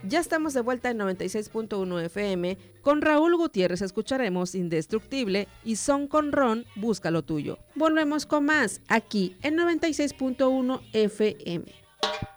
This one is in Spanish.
Ya estamos de vuelta en 96.1 FM. Con Raúl Gutiérrez escucharemos Indestructible y Son con Ron, Busca lo Tuyo. Volvemos con más aquí en 96.1 FM.